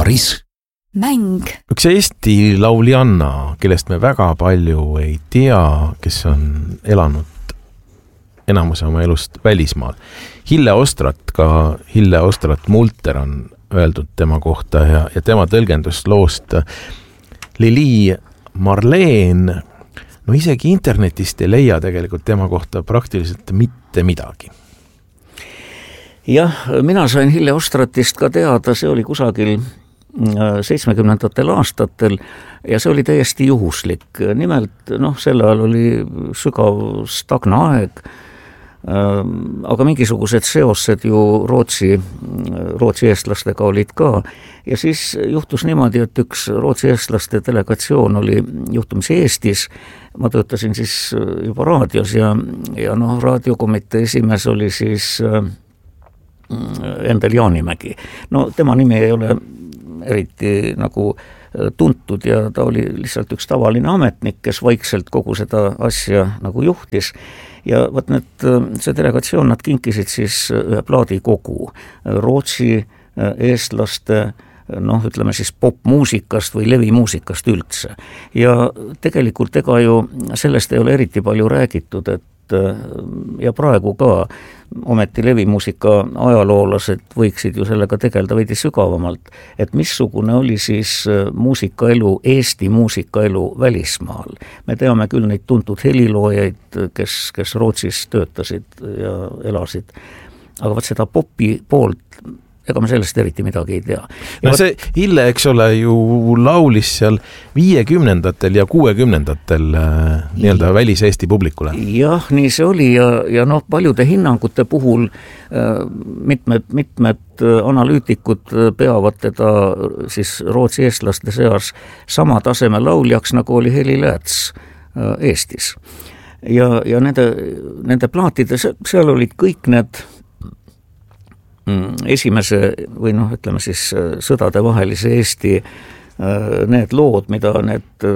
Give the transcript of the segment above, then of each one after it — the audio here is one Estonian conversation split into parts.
Päris mäng. Üks Eesti lauljanna, kellest me väga palju ei tea, kes on elanud enamuse oma elust välismaal. Hille Ostrat, ka Hille Ostrat Multer on öeldud tema kohta ja tema tõlgendus loost Lili Marleen. No isegi internetist ei leia tegelikult tema kohta praktiliselt mitte midagi. Jah, mina sain Hille Ostratist ka teada, see oli kusagil 70. aastatel ja see oli täiesti juhuslik. Nimelt, sel ajal oli sügav stagna aeg, aga mingisugused seosed ju Rootsi eestlastega olid ka. Ja siis juhtus niimoodi, et üks Rootsi eestlaste delegatsioon oli juhtumis Eestis. Ma töötasin siis juba raadios ja raadiokomitee esimees oli siis Endel Jaanimägi. Tema nimi ei ole eriti nagu tuntud ja ta oli lihtsalt üks tavaline ametnik, kes vaikselt kogu seda asja nagu juhtis. Ja võt see delegatsioon, nad kinkisid siis ühe plaadikogu Rootsi eestlaste, ütleme siis popmuusikast või levimuusikast üldse. Ja tegelikult ega ju sellest ei ole eriti palju räägitud, et ja praegu ka ometi levimuusika ajaloolased võiksid ju sellega tegelda veidi sügavamalt, et missugune oli siis muusikaelu, Eesti muusikaelu välismaal. Me teame küll neid tuntud heliloojaid, kes Rootsis töötasid ja elasid, aga võt seda popi poolt ega me sellest eriti midagi ei tea. No see Hille, eks ole, ju laulis seal 50-ndatel ja 60-ndatel nii-öelda välis-Eesti publikule. Jah, nii see oli ja paljude hinnangute puhul mitmed analüütikud peavad teda siis Rootsi eestlaste seas sama taseme lauljaks, nagu oli Heli Lääts Eestis. Ja nende plaatide, seal olid kõik need esimese või ütleme siis sõdade vahelise Eesti need lood, mida need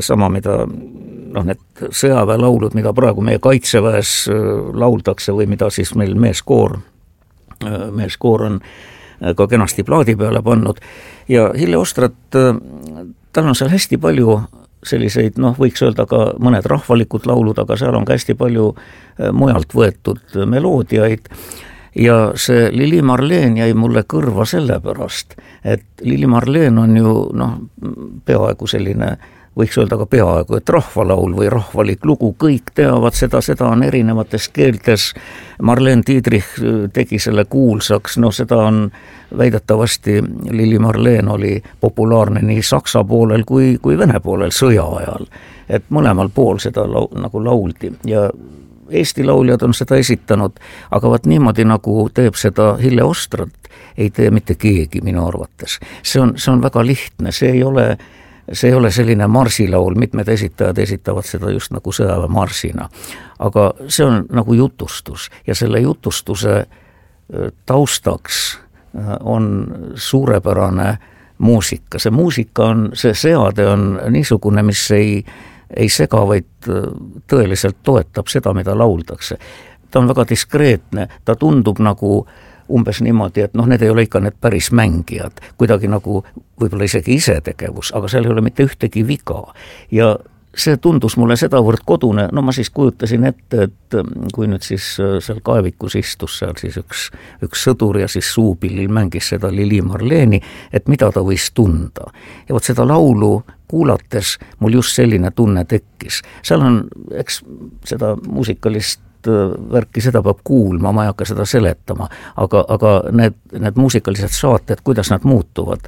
sõjaväelaulud, mida praegu meie kaitseväes lauldakse või mida siis meil meeskoor on ka kenasti plaadi peale pannud. Ja Hille Ostrat, tal on seal hästi palju selliseid, võiks öelda ka mõned rahvalikud laulud, aga seal on ka hästi palju mujalt võetud meloodiaid. Ja see Lili Marleen jäi mulle kõrva sellepärast, et Lili Marleen on ju peaaegu selline, võiks öelda ka peaaegu, et rahvalaul või rahvalik lugu, kõik teavad seda on erinevates keeltes. Marleen Dietrich tegi selle kuulsaks, seda on väidetavasti, Lili Marleen oli populaarne nii Saksa poolel kui Vene poolel sõja ajal, et mõlemal pool seda nagu lauldi ja Eesti lauljad on seda esitanud, aga niimoodi nagu teeb seda Hille Ostrat, ei tee mitte keegi minu arvates. See on väga lihtne, see ei ole selline marsilaul, mitmed esitajad esitavad seda just nagu sõjaväemarsina, aga see on nagu jutustus ja selle jutustuse taustaks on suurepärane muusika. See muusika on, see seade on niisugune, mis ei sega, vaid tõeliselt toetab seda, mida lauldakse. Ta on väga diskreetne, ta tundub nagu umbes niimoodi, et need ei ole ikka need päris mängijad, kuidagi nagu võib-olla isegi isetegevus, aga seal ei ole mitte ühtegi viga. Ja see tundus mulle sedavõrd kodune, ma siis kujutasin ette, et kui nüüd siis seal kaevikus istus seal siis üks sõdur ja siis suupillil mängis seda Lili Marleeni, et mida ta võis tunda. Ja seda laulu kuulates mul just selline tunne tekkis. Seal on, eks seda muusikalist värki, seda peab kuulma, ma ei hakka seda seletama, aga need muusikalised saated, kuidas nad muutuvad,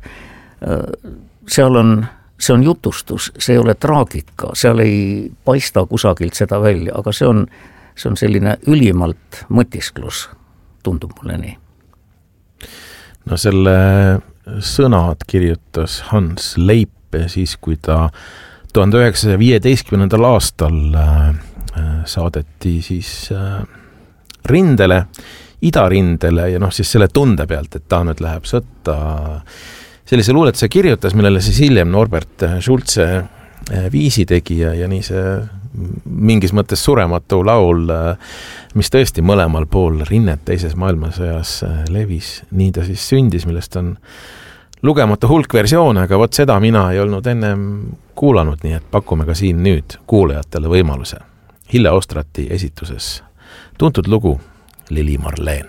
see on jutustus, see ei ole traagika, seal ei paista kusagilt seda välja, aga see on selline ülimalt mõtisklus, tundub mulle nii. No selle sõnad kirjutas Hans Leipe siis, kui ta 1915. aastal saadeti siis rindele, idarindele ja siis selle tunde pealt, et ta nüüd läheb sõtta. Sellise luuletuse kirjutas, millele siis hiljem Norbert Schulze viisi tegi ja nii see mingis mõttes surematu laul, mis tõesti mõlemal pool rinnet teises maailmasõjas levis. Nii ta siis sündis, millest on lugematu hulk versioone, aga vot seda mina ei olnud ennem kuulanud, nii et pakume ka siin nüüd kuulajatele võimaluse. Hille Ostrati esituses tuntud lugu Lili Marleen.